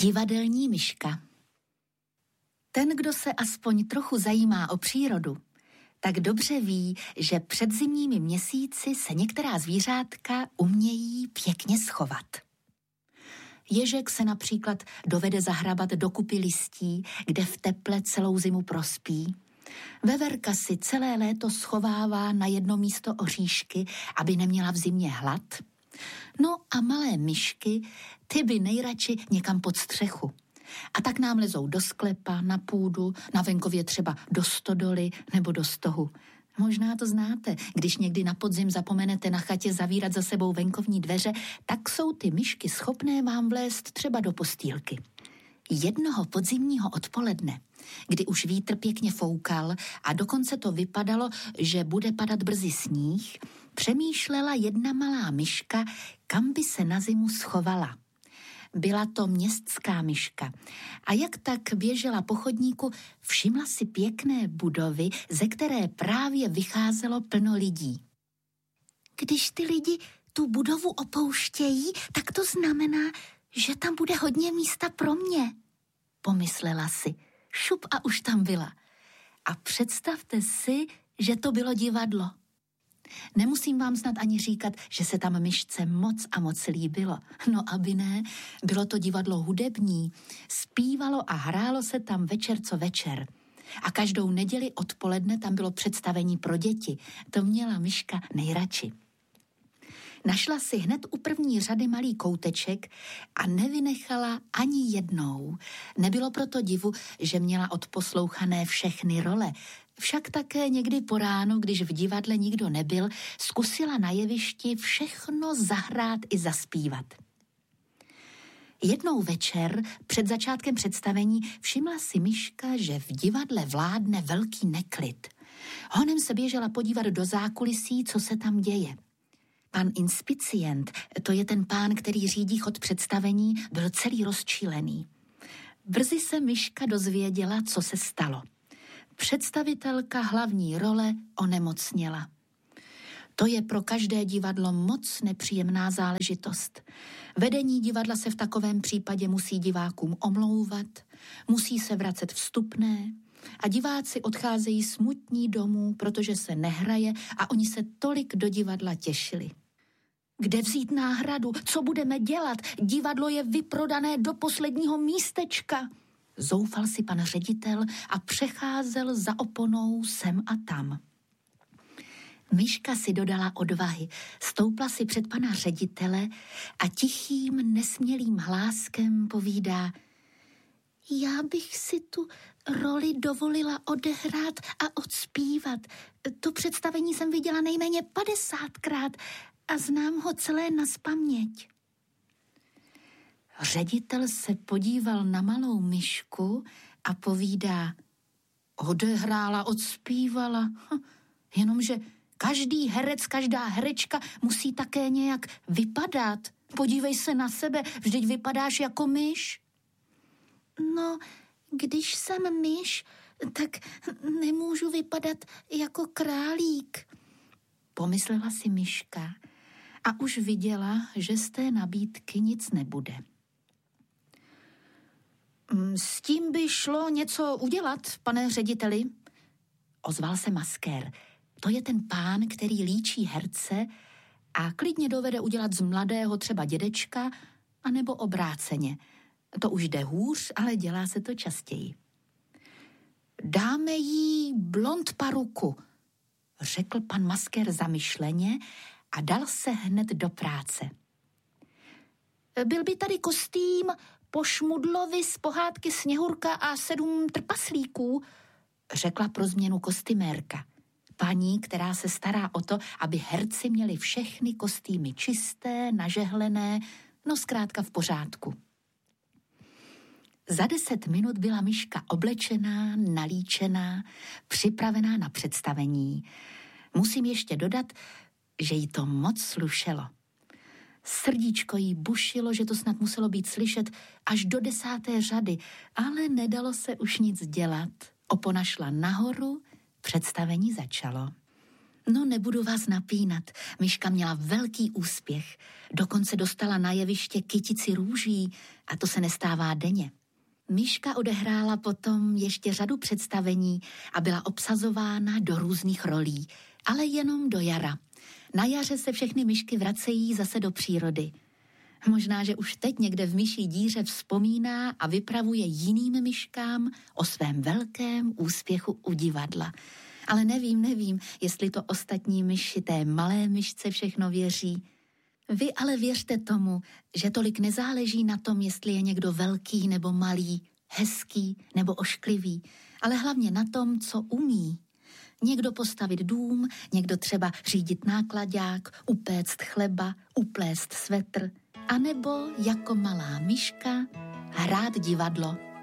Divadelní myška. Ten, kdo se aspoň trochu zajímá o přírodu, tak dobře ví, že před zimními měsíci se některá zvířátka umějí pěkně schovat. Ježek se například dovede zahrabat do kupy listí, kde v teple celou zimu prospí. Veverka si celé léto schovává na jedno místo oříšky, aby neměla v zimě hlad. No a malé myšky, ty by nejradši někam pod střechu. A tak nám lezou do sklepa, na půdu, na venkově třeba do stodoly nebo do stohu. Možná to znáte, když někdy na podzim zapomenete na chatě zavírat za sebou venkovní dveře, tak jsou ty myšky schopné vám vlézt třeba do postýlky. Jednoho podzimního odpoledne, kdy už vítr pěkně foukal a dokonce to vypadalo, že bude padat brzy sníh, přemýšlela jedna malá myška, kam by se na zimu schovala. Byla to městská myška a jak tak běžela po chodníku, všimla si pěkné budovy, ze které právě vycházelo plno lidí. Když ty lidi tu budovu opouštějí, tak to znamená, že tam bude hodně místa pro mě, pomyslela si. Šup a už tam byla. A představte si, že to bylo divadlo. Nemusím vám snad ani říkat, že se tam myšce moc a moc líbilo. No aby ne, bylo to divadlo hudební, zpívalo a hrálo se tam večer co večer. A každou neděli odpoledne tam bylo představení pro děti. To měla myška nejradši. Našla si hned u první řady malý kouteček a nevynechala ani jednou. Nebylo proto divu, že měla odposlouchané všechny role. Však také někdy po ránu, když v divadle nikdo nebyl, zkusila na jevišti všechno zahrát i zaspívat. Jednou večer, před začátkem představení, všimla si myška, že v divadle vládne velký neklid. Honem se běžela podívat do zákulisí, co se tam děje. Pan inspicient, to je ten pán, který řídí chod představení, byl celý rozčílený. Brzy se myška dozvěděla, co se stalo. Představitelka hlavní role onemocněla. To je pro každé divadlo moc nepříjemná záležitost. Vedení divadla se v takovém případě musí divákům omlouvat, musí se vracet vstupné a diváci odcházejí smutní domů, protože se nehraje a oni se tolik do divadla těšili. Kde vzít náhradu? Co budeme dělat? Divadlo je vyprodané do posledního místečka. Zoufal si pan ředitel a přecházel za oponou sem a tam. Myška si dodala odvahy, stoupla si před pana ředitele a tichým, nesmělým hláskem povídá: Já bych si tu roli dovolila odehrát a odspívat. To představení jsem viděla nejméně 50krát a znám ho celé nazpaměť. Ředitel se podíval na malou myšku a povídá: Odehrála, odspívala. Jenomže každý herec, každá herečka musí také nějak vypadat. Podívej se na sebe, vždyť vypadáš jako myš. No, když jsem myš, tak nemůžu vypadat jako králík, pomyslela si myška a už viděla, že z té nabídky nic nebude. S tím by šlo něco udělat, pane řediteli, ozval se maskér. To je ten pán, který líčí herce a klidně dovede udělat z mladého třeba dědečka, anebo obráceně. To už jde hůř, ale dělá se to častěji. Dáme jí blond paruku, řekl pan maskér zamyšleně a dal se hned do práce. Byl by tady kostým po Šmudlovi z pohádky Sněhurka a 7 trpaslíků, řekla pro změnu kostymérka. Paní, která se stará o to, aby herci měli všechny kostýmy čisté, nažehlené, no zkrátka v pořádku. Za 10 minut byla myška oblečená, nalíčená, připravená na představení. Musím ještě dodat, že jí to moc slušelo. Srdíčko jí bušilo, že to snad muselo být slyšet až do 10. řady, ale nedalo se už nic dělat. Opona šla nahoru, představení začalo. No, nebudu vás napínat. Myška měla velký úspěch. Dokonce dostala na jeviště kytici růží a to se nestává denně. Myška odehrála potom ještě řadu představení a byla obsazována do různých rolí, ale jenom do jara. Na jaře se všechny myšky vracejí zase do přírody. Možná, že už teď někde v myší díře vzpomíná a vypravuje jiným myškám o svém velkém úspěchu u divadla. Ale nevím, jestli to ostatní myši té malé myšce všechno věří. Vy ale věřte tomu, že tolik nezáleží na tom, jestli je někdo velký nebo malý, hezký nebo ošklivý, ale hlavně na tom, co umí. Někdo postavit dům, někdo třeba řídit náklaďák, upéct chleba, uplést svetr, anebo jako malá myška hrát divadlo.